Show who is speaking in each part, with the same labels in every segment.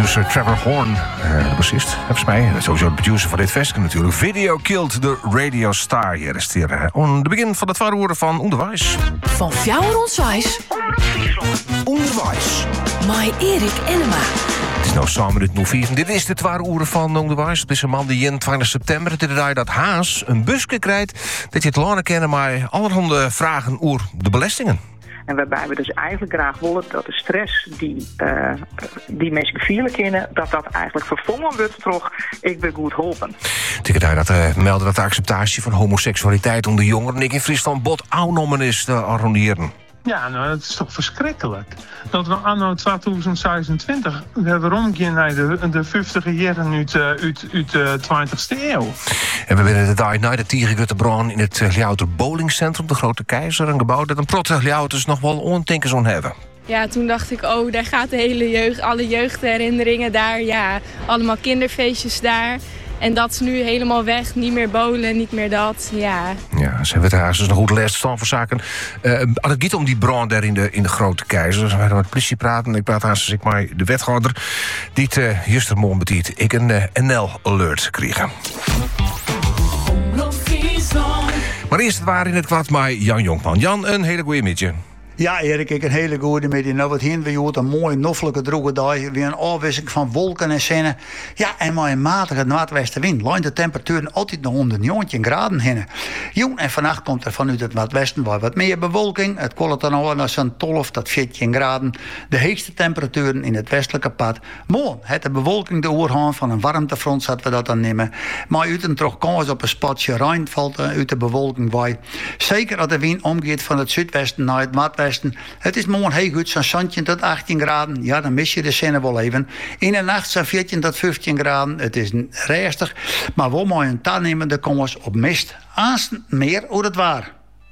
Speaker 1: producer Trevor Horn, de bassist, volgens mij. Sowieso de producer van dit festival natuurlijk. Video Killed the Radio Star. Hier is het aan de begin van het voorwoorden van Onderwijs.
Speaker 2: Van fjouwer ontwijs.
Speaker 1: Onderwijs.
Speaker 2: Mai Erik Enema.
Speaker 1: Het is nou samen met het 04. Dit is de twaalfde uren van Onderwijs. Het is een man die 20 september, het is dat Haas een busje krijgt, dat je het landen kennen, maar allerhande vragen over de belastingen.
Speaker 3: En waarbij we dus eigenlijk graag willen dat de stress die mensen vielen kennen, dat eigenlijk vervangen wordt door ik ben goed geholpen.
Speaker 1: Tegen dat melden dat de acceptatie van homoseksualiteit onder jongeren in Friesland bot aannomen is te arronderen.
Speaker 4: Ja, nou, dat is toch verschrikkelijk. Dat we anno 2026 weer omgaan naar de 50 jaren uit de 20e eeuw.
Speaker 1: En we willen de dag na de Tierguttebrand in het Ljouter Bowlingcentrum, de Grote Keizer, een gebouw dat een protte Ljouters nog wel ontinken zo'n hebben.
Speaker 5: Ja, toen dacht ik, daar gaat de hele jeugd, alle jeugdherinneringen daar, ja, allemaal kinderfeestjes daar. En dat is nu helemaal weg. Niet meer bowlen, niet meer dat. Ja. Ja,
Speaker 1: ze hebben het huis dus een goede les stand voor zaken. Als het gaat om die brand daar in de Grote Keizer. We gaan met de politie praten. Ik praat haast ik maar de wethouder. Die het justermorgen betiet. Ik een NL-alert kregen. Maar eerst het waar in het kwad met Jan Jonkman. Jan, een hele goeie middag.
Speaker 6: Ja, Erik, ik een hele goede middag. Nou, wat hier we een mooie, noffelijke, droge dag. Weer een afwisseling van wolken en zinnen. Ja, en maar een matige noordwestenwind. Lijn de temperaturen altijd naar 119 graden heen. Jong, en vannacht komt er vanuit het noordwesten wat meer bewolking. Het koelt dan al naar zo'n 12 tot 14 graden. De hoogste temperaturen in het westelijke pad. Morgen het de bewolking de oorhaan van een warmtefront, zodat we dat dan nemen. Maar uit een toch kans op een spatje ruim valt uit de bewolking bij. Zeker als de wind omgeeft van het zuidwesten naar het noordwesten. Het is morgen heel goed, zo'n zandje tot 18 graden. Ja, dan mis je de zinnen wel even. In de nacht zo'n 14 tot 15 graden. Het is rustig, maar we moeten een aannemende kans op mist. Aanst meer over het waar.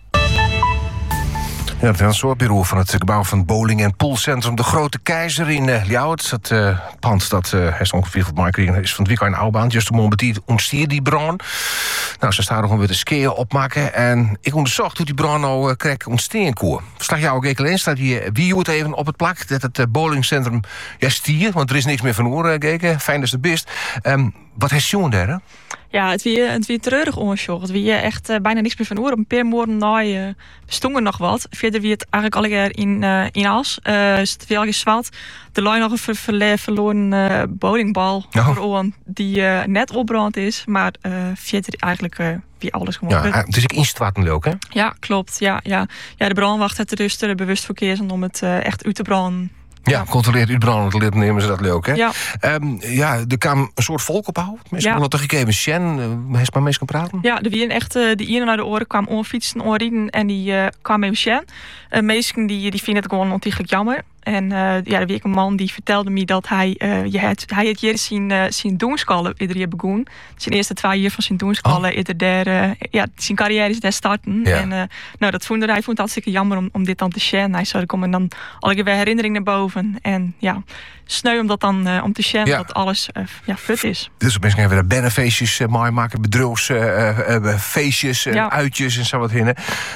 Speaker 1: Ja, het transportbureau van het gebouw van het bowling- en poolcentrum De Grote Keizer in Ljouwert. Het pand dat is ongeveer van Mark is van het weekend Oudbaan. Just om ontstier die brand. Nou, ze staan nog weer de skeer opmaken. En ik onderzocht hoe die brand nou krijgt ontsteken kon. Slag jou ook alleen, staat hier wie het even op het plak. Dat het bowlingcentrum stier, want er is niks meer van oren gekeken. Fijn dat het best. Wat heeft Sjoen daar, hè?
Speaker 7: Ja, het wie treurig ongezocht. Het wie echt bijna niks meer van oor. Op een paar morgen na bestongen nog wat. Verder wie het eigenlijk alle keer in as. Is het veel gezwald. De lijn nog een verloren bowlingbal die net opbrand is. Maar verder eigenlijk wie alles gewoon.
Speaker 1: Ja, het is ook instatten leuk, hè?
Speaker 7: Ja, klopt. Ja, de brandwacht heeft er dus bewust voor gekozen om het echt uit te branden.
Speaker 1: Ja, controleert u branden, nemen ze dat leuk, hè?
Speaker 7: Ja.
Speaker 1: Er kwam een soort volk ophouden. Mensen willen toch even Sjen, hij is maar mee kan praten?
Speaker 7: Ja, er wie echt de ene naar de oren kwam onfietsen, onrieden en die kwam even Sjen. Mensen die vinden het gewoon ontiegelijk jammer. En er weer een man die vertelde me dat hij het hier zijn doenskallen ieder begon. Zijn eerste 2 jaar van zijn doenskallen zijn carrière is daar starten. Ja. En dat vond hij hartstikke jammer om dit dan te sharen. Hij zei, er komen dan alle weer herinneringen naar boven. En ja, sneu om dat dan om te sharen dat alles fut is.
Speaker 1: Dus mensen gaan weer bennenfeestjes maken, bedrijfsfeestjes, uitjes en zo wat hinnen.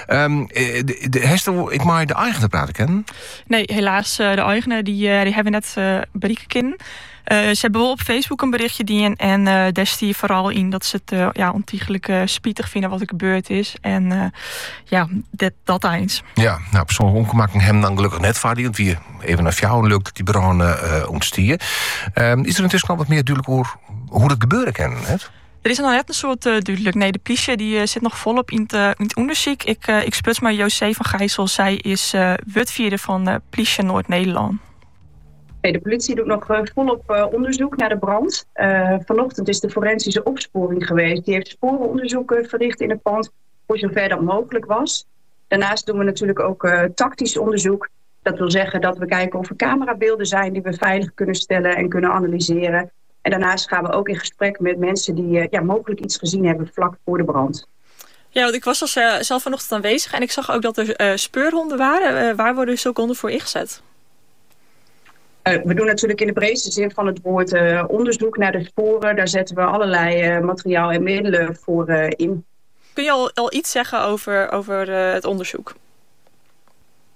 Speaker 1: Ik maar de eigenaar praten kennen?
Speaker 7: Nee, helaas. De eigenaar die hebben net berichten kennen. Ze hebben wel op Facebook een berichtje die en daar zie je vooral in dat ze het ontiegelijk spietig vinden wat er gebeurd is. En dat eens. Ja,
Speaker 1: nou, persoonlijk ongemak hem dan gelukkig net vaar, want wie even naar jou lukt dat die brand ontstier. Is er intussen al wat meer duidelijk hoe dat gebeuren kan?
Speaker 7: Er is nog net een soort duidelijk. Nee, de politie die zit nog volop in het onderzoek. Ik sputs maar José van Gijssel. Zij is woordvoerder van Politie Noord-Nederland.
Speaker 8: De politie doet nog volop onderzoek naar de brand. Vanochtend is de forensische opsporing geweest. Die heeft sporenonderzoeken verricht in het pand, voor zover dat mogelijk was. Daarnaast doen we natuurlijk ook tactisch onderzoek. Dat wil zeggen dat we kijken of er camerabeelden zijn die we veilig kunnen stellen en kunnen analyseren. En daarnaast gaan we ook in gesprek met mensen die mogelijk iets gezien hebben vlak voor de brand.
Speaker 7: Ja, want ik was zelf vanochtend aanwezig en ik zag ook dat er speurhonden waren. Waar worden zulke honden voor ingezet?
Speaker 8: We doen natuurlijk in de breedste zin van het woord onderzoek naar de sporen. Daar zetten we allerlei materiaal en middelen voor in.
Speaker 7: Kun je al iets zeggen over het onderzoek?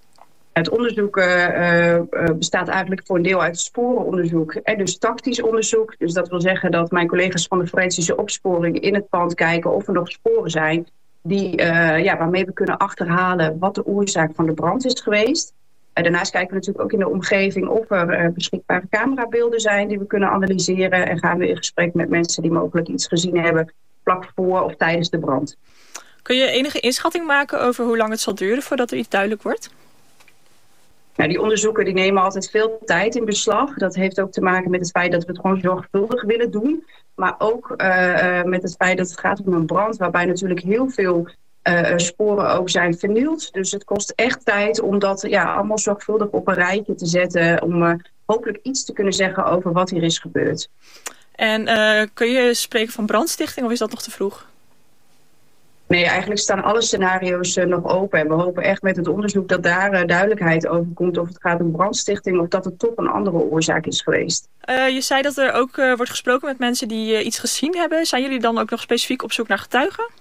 Speaker 8: Het onderzoek bestaat eigenlijk voor een deel uit sporenonderzoek en dus tactisch onderzoek. Dus dat wil zeggen dat mijn collega's van de forensische opsporing in het pand kijken of er nog sporen zijn waarmee we kunnen achterhalen wat de oorzaak van de brand is geweest. Daarnaast kijken we natuurlijk ook in de omgeving of er beschikbare camerabeelden zijn die we kunnen analyseren. En gaan we in gesprek met mensen die mogelijk iets gezien hebben vlak voor of tijdens de brand.
Speaker 7: Kun je enige inschatting maken over hoe lang het zal duren voordat er iets duidelijk wordt?
Speaker 8: Nou, die onderzoeken die nemen altijd veel tijd in beslag. Dat heeft ook te maken met het feit dat we het gewoon zorgvuldig willen doen. Maar ook met het feit dat het gaat om een brand waarbij natuurlijk heel veel sporen ook zijn vernield. Dus het kost echt tijd om dat allemaal zorgvuldig op een rijtje te zetten. Om hopelijk iets te kunnen zeggen over wat hier is gebeurd.
Speaker 7: En kun je spreken van brandstichting of is dat nog te vroeg?
Speaker 8: Nee, eigenlijk staan alle scenario's nog open. En we hopen echt met het onderzoek dat daar duidelijkheid over komt of het gaat om brandstichting of dat het toch een andere oorzaak is geweest.
Speaker 7: Je zei dat er ook wordt gesproken met mensen die iets gezien hebben. Zijn jullie dan ook nog specifiek op zoek naar getuigen?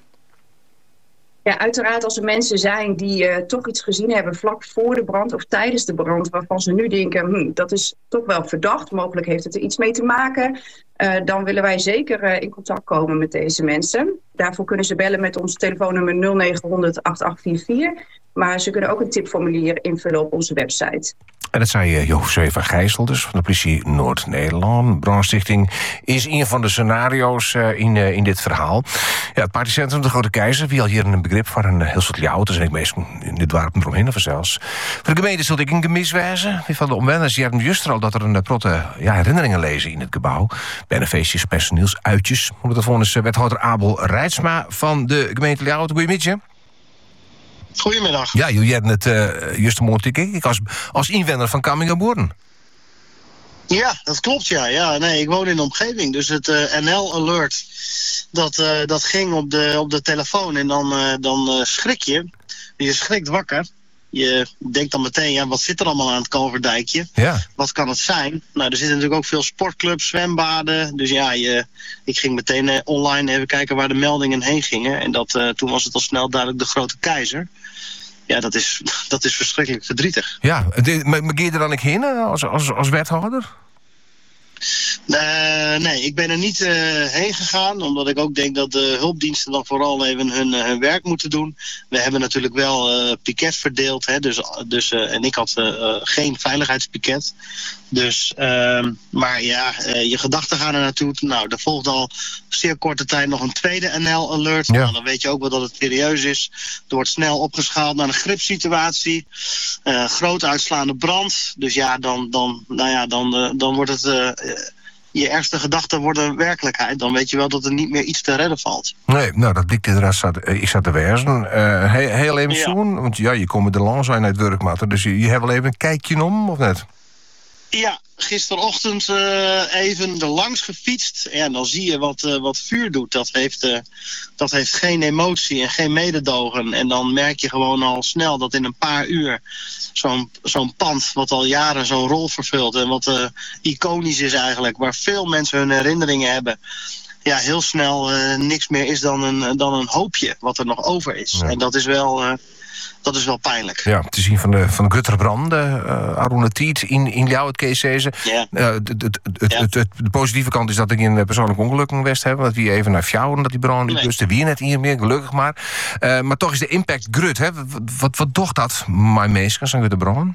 Speaker 8: Ja, uiteraard als er mensen zijn die toch iets gezien hebben vlak voor de brand of tijdens de brand, waarvan ze nu denken, dat is toch wel verdacht, mogelijk heeft het er iets mee te maken, dan willen wij zeker in contact komen met deze mensen. Daarvoor kunnen ze bellen met ons telefoonnummer 0900 8844, maar ze kunnen ook een tipformulier invullen op onze website.
Speaker 1: En dat zei José van Gijssel, dus van de politie Noord-Nederland. Brandstichting is een van de scenario's in dit verhaal. Ja, het partycentrum De Grote Keizer, wie al hier een begrip voor een heel soort auto's en ik meestal in dit dorp eromheen of zelfs. Voor de gemeente zult ik een gemis wijzen. Van de omwoners hebben juist al dat er een protte herinneringen lezen in het gebouw. Benefeestjes, personeelsuitjes. Hoe dat voor is wethouder Abel Rijtsma van de gemeente Ljouwert. Goedemiddag.
Speaker 9: Goedemiddag.
Speaker 1: Ja, jullie hebben het juist een mooie ik als inwoner van Kammingerboeren.
Speaker 9: Ja, dat klopt, ja. Nee, ik woon in de omgeving. Dus het NL-alert, dat ging op de telefoon. En dan schrik je. Je schrikt wakker. Je denkt dan meteen, wat zit er allemaal aan het Kalverdijkje? Ja. Wat kan het zijn? Nou, er zitten natuurlijk ook veel sportclubs, zwembaden. Dus ik ging meteen online even kijken waar de meldingen heen gingen. En toen was het al snel duidelijk De Grote Keizer. Ja, dat is verschrikkelijk verdrietig. Ja,
Speaker 1: maar ga je er dan heen als wethouder?
Speaker 9: Nee, ik ben er niet heen gegaan, omdat ik ook denk dat de hulpdiensten dan vooral even hun werk moeten doen. We hebben natuurlijk wel piket verdeeld, hè, en ik had geen veiligheidspiket. Dus, maar je gedachten gaan er naartoe. Nou, er volgt al zeer korte tijd nog een tweede NL-alert. Ja. Nou, dan weet je ook wel dat het serieus is. Er wordt snel opgeschaald naar een gripsituatie. Groot uitslaande brand. Dus dan wordt het... je ergste gedachten worden werkelijkheid. Dan weet je wel dat er niet meer iets te redden valt.
Speaker 1: Nee, nou dat blikt inderdaad. Ik zat te wijzen. Heel even zoen, want je komt er lang zijn uit werkmatten. Dus je hebt wel even een kijkje om, of net?
Speaker 9: Ja, gisterochtend even er langs gefietst. Ja, dan zie je wat vuur doet. Dat heeft geen emotie en geen mededogen. En dan merk je gewoon al snel dat in een paar uur zo'n pand wat al jaren zo'n rol vervult en wat iconisch is eigenlijk, waar veel mensen hun herinneringen hebben, ja, heel snel niks meer is dan een hoopje wat er nog over is. Ja. En dat is wel pijnlijk.
Speaker 1: Ja, te zien van de Gutterbrand, Aruna Tiet in Ljouwert, Kees Cezen. Ja. De positieve kant is dat ik een persoonlijk ongeluk geweest heb. Dat we even naar Fjouwen, dat die brand niet lustte. Wie net hier meer, gelukkig maar. Maar toch is de impact grut, hè? Wat docht dat, mijn meeskens aan Gutterbrand?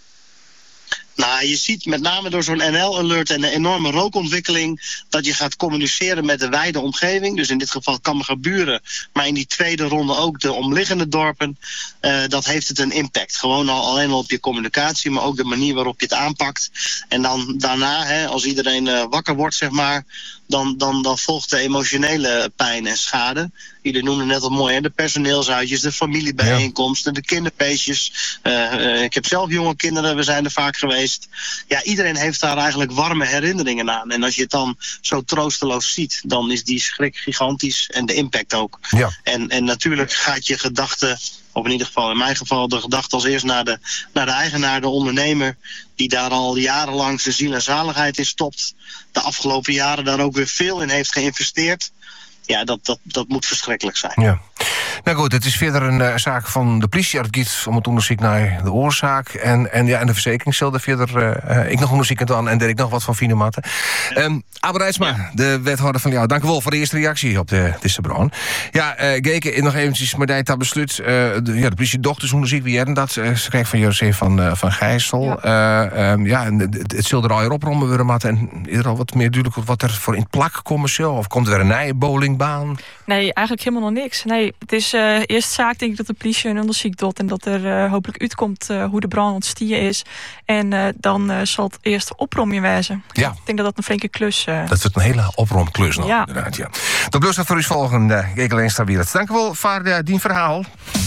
Speaker 9: Nou, je ziet met name door zo'n NL-alert en de enorme rookontwikkeling dat je gaat communiceren met de wijde omgeving. Dus in dit geval Kammerburen, maar in die tweede ronde ook de omliggende dorpen. Dat heeft het een impact. Gewoon alleen al op je communicatie, maar ook de manier waarop je het aanpakt. En dan daarna, als iedereen wakker wordt, zeg maar, dan volgt de emotionele pijn en schade. Jullie noemden net al mooi, hè? De personeelsuitjes, de familiebijeenkomsten, de kinderfeestjes. Ik heb zelf jonge kinderen, we zijn er vaak geweest. Ja, iedereen heeft daar eigenlijk warme herinneringen aan. En als je het dan zo troosteloos ziet, dan is die schrik gigantisch en de impact ook. Ja. En natuurlijk gaat je gedachte, of in ieder geval in mijn geval, de gedachte als eerst naar de eigenaar, de ondernemer, die daar al jarenlang zijn ziel en zaligheid in stopt. De afgelopen jaren daar ook weer veel in heeft geïnvesteerd. Ja, dat moet verschrikkelijk zijn.
Speaker 1: Ja. Nou goed, het is verder een zaak van de politie. Het gaat om het onderzoek naar de oorzaak. En de verzekering zal er verder... ik nog onderzoek aan en Dirk nog wat van fine matten. Aber Rijtsma, de wethouder van jou. Dank u wel voor de eerste reactie op deze bron. Ja, Geke, nog eventjes met dat besluit. De politie dochtersonderzoek, wie hebben dat? Ze kreeg van José van Gijssel. En het zal er al oprommen worden, matten. En is er al wat meer duidelijk wat er voor in het plak komen zal? Of komt er een nieuwe bowlingbaan?
Speaker 7: Nee, eigenlijk helemaal nog niks. Nee, het is eerst zaak denk ik dat de politie een onderzoek doet en dat er hopelijk uitkomt hoe de brand ontstiegen is. En dan zal het eerst oprommen wezen.
Speaker 1: Ja.
Speaker 7: Ik denk dat dat een flinke klus...
Speaker 1: Dat wordt een hele opromklus nog,
Speaker 7: ja.
Speaker 1: Inderdaad, ja. Dat blijft voor u volgende. Geke Leenstra weer. Dank u wel voor die verhaal.